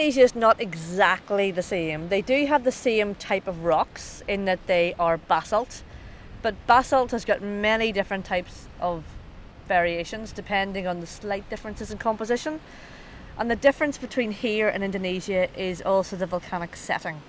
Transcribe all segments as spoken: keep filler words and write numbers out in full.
Indonesia is not exactly the same. They do have the same type of rocks in that they are basalt, but basalt has got many different types of variations depending on the slight differences in composition. And the difference between here and Indonesia is also the volcanic setting.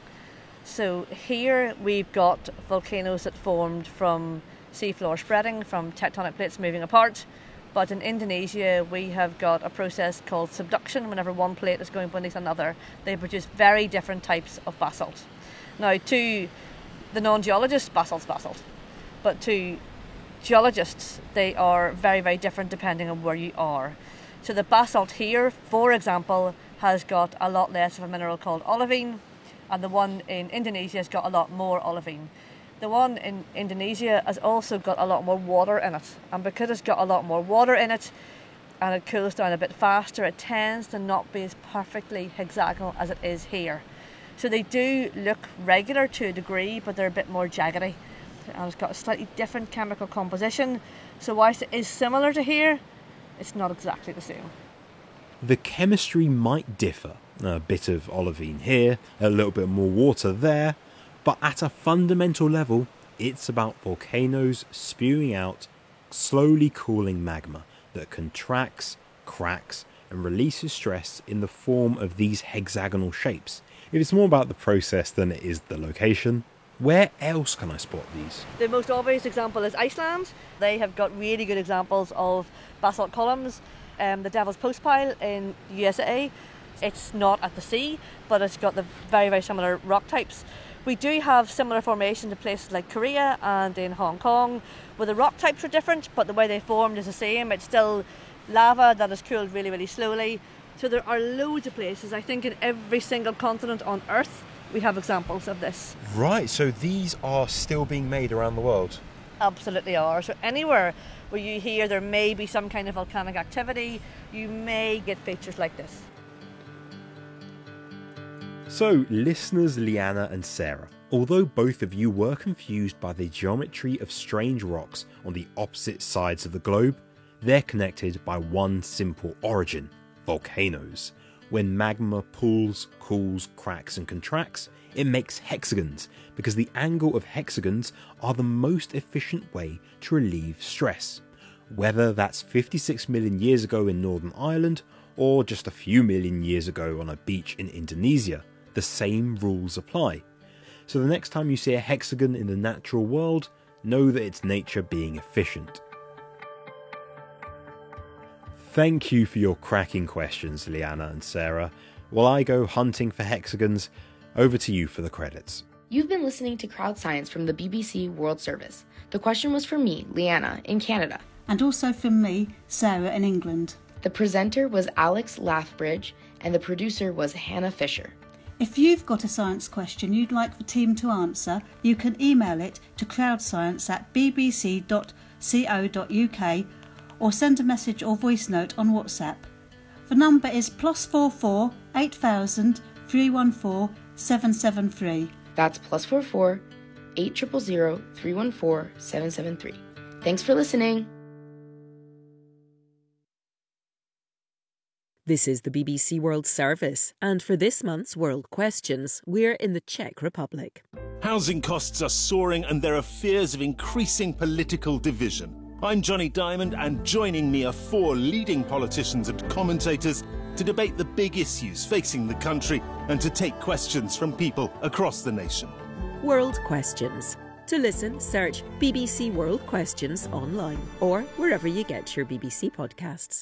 So here we've got volcanoes that formed from seafloor spreading, from tectonic plates moving apart. But in Indonesia we have got a process called subduction. Whenever one plate is going beneath another, they produce very different types of basalt. Now, to the non-geologists, basalt's basalt. But to geologists, they are very, very different depending on where you are. So the basalt here, for example, has got a lot less of a mineral called olivine, and the one in Indonesia has got a lot more olivine. The one in Indonesia has also got a lot more water in it, and because it's got a lot more water in it and it cools down a bit faster, it tends to not be as perfectly hexagonal as it is here. So they do look regular to a degree, but they're a bit more jaggedy, and it's got a slightly different chemical composition. So whilst it is similar to here, it's not exactly the same. The chemistry might differ. A bit of olivine here, a little bit more water there, but at a fundamental level, it's about volcanoes spewing out slowly cooling magma that contracts, cracks, and releases stress in the form of these hexagonal shapes. If it's more about the process than it is the location, where else can I spot these? The most obvious example is Iceland. They have got really good examples of basalt columns. Um, the Devil's Postpile in U S A, it's not at the sea, but it's got the very, very similar rock types. We do have similar formations in places like Korea and in Hong Kong, where the rock types are different, but the way they formed is the same. It's still lava that is cooled really, really slowly. So there are loads of places. I think in every single continent on Earth, we have examples of this. Right, so these are still being made around the world? Absolutely are. So anywhere where you hear there may be some kind of volcanic activity, you may get features like this. So, listeners Leanna and Sarah, although both of you were confused by the geometry of strange rocks on the opposite sides of the globe, they're connected by one simple origin: volcanoes. When magma pools, cools, cracks and contracts, it makes hexagons, because the angle of hexagons are the most efficient way to relieve stress. Whether that's fifty-six million years ago in Northern Ireland, or just a few million years ago on a beach in Indonesia, the same rules apply. So the next time you see a hexagon in the natural world, know that it's nature being efficient. Thank you for your cracking questions, Leanna and Sarah. While I go hunting for hexagons, over to you for the credits. You've been listening to Crowd Science from the B B C World Service. The question was for me, Leanna, in Canada. And also from me, Sarah, in England. The presenter was Alex Lathbridge, and the producer was Hannah Fisher. If you've got a science question you'd like the team to answer, you can email it to crowdscience at b b c dot co dot u k or send a message or voice note on WhatsApp. The number is plus four four eight thousand three one four seven seven three. That's plus four four eight zero zero zero three one four seven seven three. Thanks for listening. This is the B B C World Service, and for this month's World Questions, we're in the Czech Republic. Housing costs are soaring and there are fears of increasing political division. I'm Johnny Diamond, and joining me are four leading politicians and commentators to debate the big issues facing the country and to take questions from people across the nation. World Questions. To listen, search B B C World Questions online or wherever you get your B B C podcasts.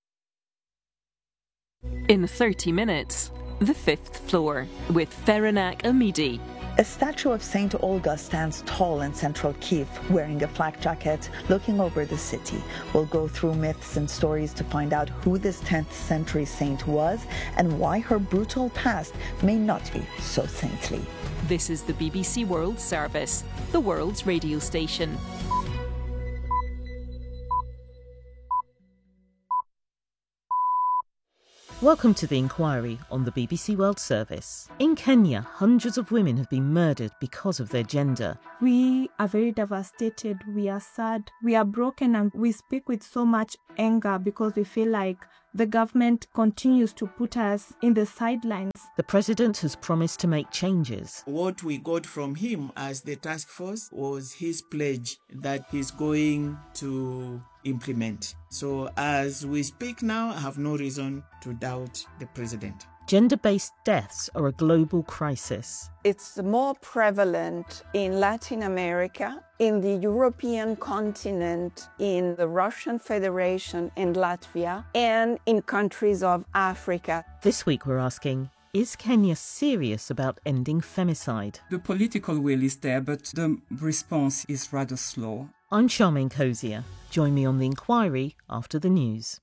In thirty minutes, the fifth floor with Feranak Amidi. A statue of Saint Olga stands tall in central Kyiv, wearing a flak jacket, looking over the city. We'll go through myths and stories to find out who this tenth century saint was and why her brutal past may not be so saintly. This is the B B C World Service, the world's radio station. Welcome to The Inquiry on the B B C World Service. In Kenya, hundreds of women have been murdered because of their gender. We are very devastated, we are sad, we are broken, and we speak with so much anger because we feel like the government continues to put us in the sidelines. The president has promised to make changes. What we got from him as the task force was his pledge that he's going to implement. So as we speak now, I have no reason to doubt the president. Gender-based deaths are a global crisis. It's more prevalent in Latin America, in the European continent, in the Russian Federation and Latvia, and in countries of Africa. This week we're asking, is Kenya serious about ending femicide? The political will is there, but the response is rather slow. I'm Charmaine Cozier. Join me on The Inquiry after the news.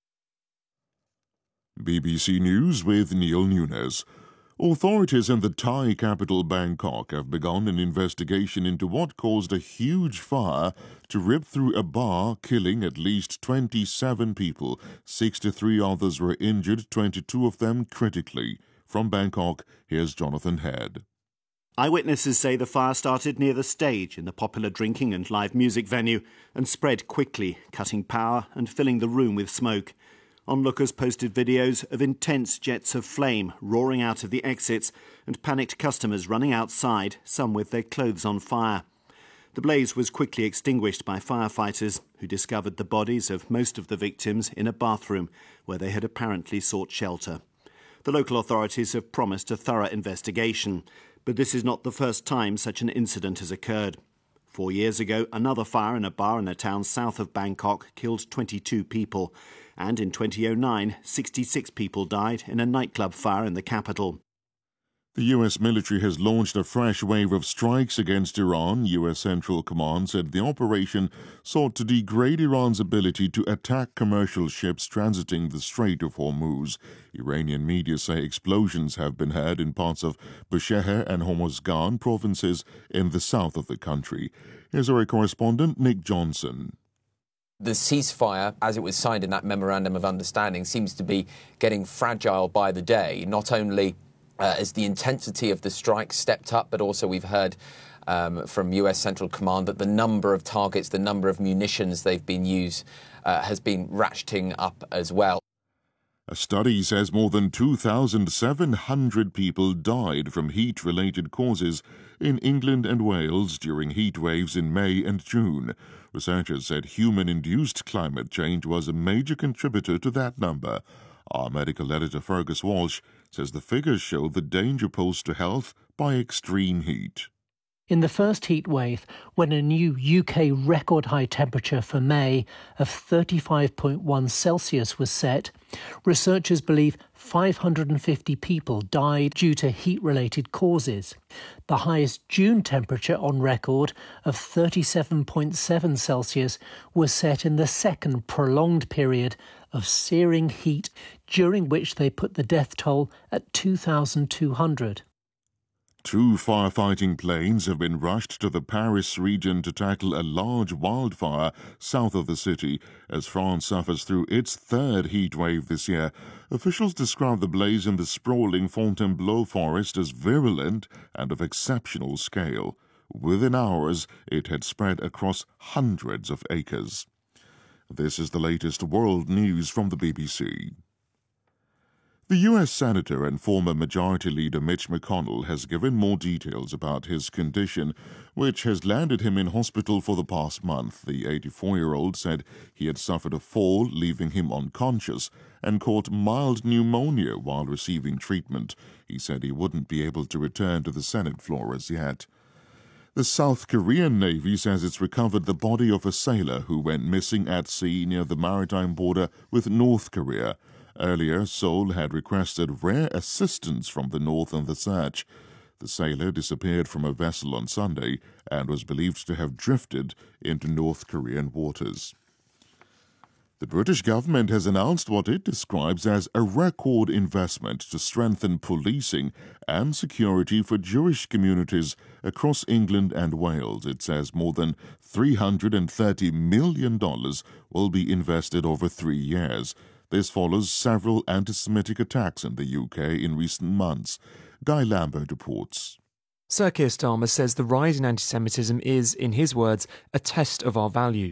B B C News with Neil Nunes. Authorities in the Thai capital Bangkok have begun an investigation into what caused a huge fire to rip through a bar, killing at least twenty-seven people. sixty-three others were injured, twenty-two of them critically. From Bangkok, here's Jonathan Head. Eyewitnesses say the fire started near the stage in the popular drinking and live music venue and spread quickly, cutting power and filling the room with smoke. Onlookers posted videos of intense jets of flame roaring out of the exits and panicked customers running outside, some with their clothes on fire. The blaze was quickly extinguished by firefighters, who discovered the bodies of most of the victims in a bathroom where they had apparently sought shelter. The local authorities have promised a thorough investigation, but this is not the first time such an incident has occurred. Four years ago, another fire in a bar in a town south of Bangkok killed twenty-two people. And in twenty oh nine, sixty-six people died in a nightclub fire in the capital. The U S military has launched a fresh wave of strikes against Iran. U S Central Command said the operation sought to degrade Iran's ability to attack commercial ships transiting the Strait of Hormuz. Iranian media say explosions have been heard in parts of Bushehr and Hormozgan provinces in the south of the country. Here's our correspondent, Nick Johnson. The ceasefire, as it was signed in that memorandum of understanding, seems to be getting fragile by the day, not only uh, as the intensity of the strikes stepped up, but also we've heard um, from U S Central Command that the number of targets, the number of munitions they've been used uh, has been ratcheting up as well. A study says more than two thousand seven hundred people died from heat-related causes in England and Wales during heat waves in May and June. Researchers said human-induced climate change was a major contributor to that number. Our medical editor Fergus Walsh says the figures show the danger posed to health by extreme heat. In the first heat wave, when a new U K record high temperature for May of thirty-five point one Celsius was set, researchers believe five hundred fifty people died due to heat-related causes. The highest June temperature on record of thirty-seven point seven Celsius was set in the second prolonged period of searing heat, during which they put the death toll at two thousand two hundred. Two firefighting planes have been rushed to the Paris region to tackle a large wildfire south of the city as France suffers through its third heat wave this year. Officials describe the blaze in the sprawling Fontainebleau forest as virulent and of exceptional scale. Within hours, it had spread across hundreds of acres. This is the latest world news from the B B C. The U S Senator and former Majority Leader Mitch McConnell has given more details about his condition, which has landed him in hospital for the past month. The eighty-four-year-old said he had suffered a fall, leaving him unconscious, and caught mild pneumonia while receiving treatment. He said he wouldn't be able to return to the Senate floor as yet. The South Korean Navy says it's recovered the body of a sailor who went missing at sea near the maritime border with North Korea. Earlier, Seoul had requested rare assistance from the North in the search. The sailor disappeared from a vessel on Sunday and was believed to have drifted into North Korean waters. The British government has announced what it describes as a record investment to strengthen policing and security for Jewish communities across England and Wales. It says more than three hundred thirty million dollars will be invested over three years. This follows several anti-Semitic attacks in the U K in recent months. Guy Lambert reports. Sir Keir Starmer says the rise in anti-Semitism is, in his words, a test of our values.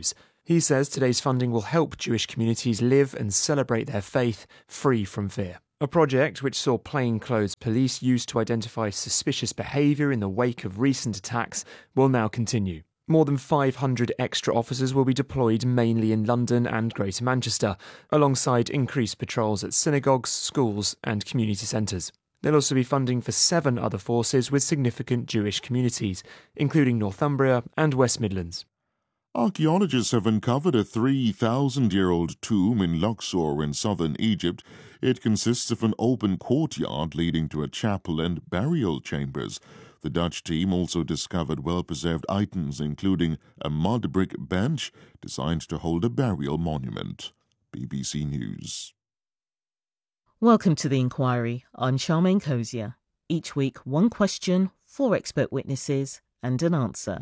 He says today's funding will help Jewish communities live and celebrate their faith free from fear. A project which saw plainclothes police used to identify suspicious behaviour in the wake of recent attacks will now continue. More than five hundred extra officers will be deployed mainly in London and Greater Manchester, alongside increased patrols at synagogues, schools and community centres. There'll also be funding for seven other forces with significant Jewish communities, including Northumbria and West Midlands. Archaeologists have uncovered a three thousand year old tomb in Luxor in southern Egypt. It consists of an open courtyard leading to a chapel and burial chambers. The Dutch team also discovered well-preserved items, including a mud brick bench designed to hold a burial monument. B B C News. Welcome to The Inquiry. I'm Charmaine Cozier. Each week, one question, four expert witnesses, and an answer.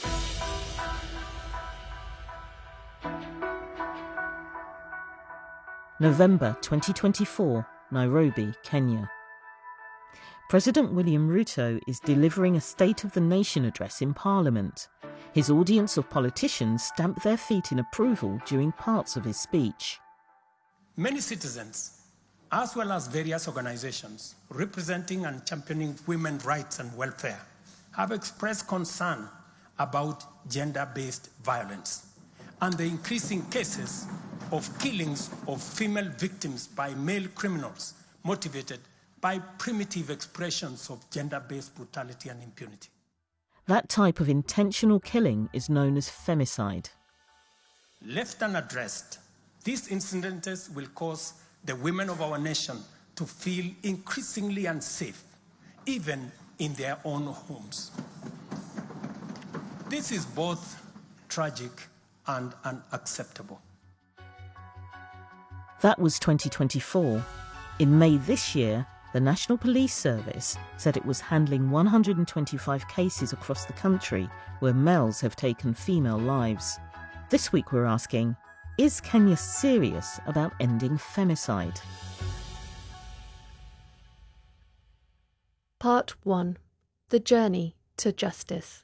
November twenty twenty-four, Nairobi, Kenya. President William Ruto is delivering a State of the Nation address in Parliament. His audience of politicians stamped their feet in approval during parts of his speech. Many citizens, as well as various organizations representing and championing women's rights and welfare, have expressed concern about gender-based violence and the increasing cases of killings of female victims by male criminals motivated by primitive expressions of gender-based brutality and impunity. That type of intentional killing is known as femicide. Left unaddressed, these incidents will cause the women of our nation to feel increasingly unsafe, even in their own homes. This is both tragic and unacceptable. That was twenty twenty-four. In May this year, the National Police Service said it was handling one hundred twenty-five cases across the country where males have taken female lives. This week we're asking, is Kenya serious about ending femicide? Part one. The Journey to Justice.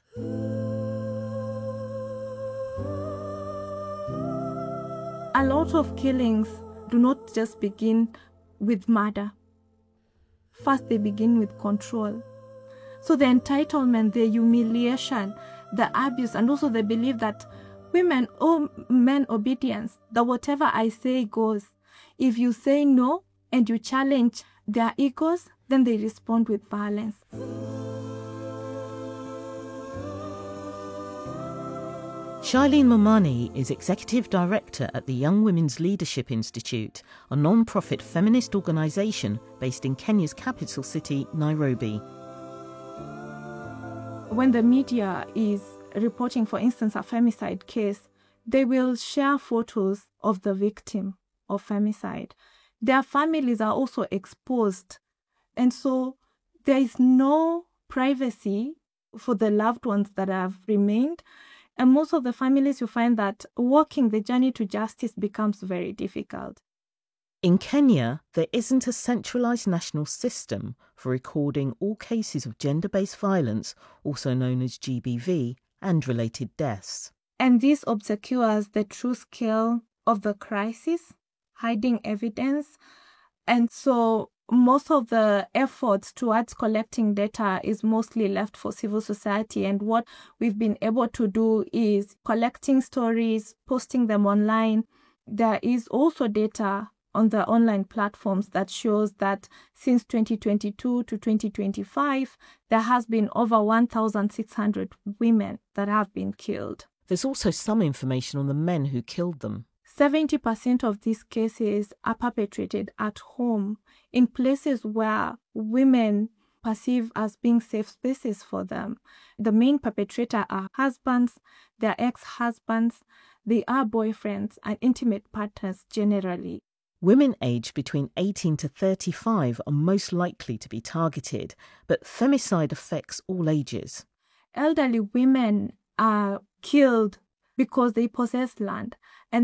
A lot of killings do not just begin with murder. First, they begin with control. So the entitlement, the humiliation, the abuse, and also the belief that women owe men obedience, that whatever I say goes. If you say no and you challenge their egos, then they respond with violence. Shailene Momani is Executive Director at the Young Women's Leadership Institute, a non-profit feminist organisation based in Kenya's capital city, Nairobi. When the media is reporting, for instance, a femicide case, they will share photos of the victim of femicide. Their families are also exposed, and so there is no privacy for the loved ones that have remained. And most of the families, you find that walking the journey to justice becomes very difficult. In Kenya, there isn't a centralised national system for recording all cases of gender-based violence, also known as G B V, and related deaths. And this obscures the true scale of the crisis, hiding evidence. And so most of the efforts towards collecting data is mostly left for civil society. And what we've been able to do is collecting stories, posting them online. There is also data on the online platforms that shows that since twenty twenty-two to twenty twenty-five, there has been over one thousand six hundred women that have been killed. There's also some information on the men who killed them. seventy percent of these cases are perpetrated at home, in places where women perceive as being safe spaces for them. The main perpetrator are husbands, their ex-husbands, they are boyfriends and intimate partners generally. Women aged between eighteen to thirty-five are most likely to be targeted, but femicide affects all ages. Elderly women are killed because they possess land, and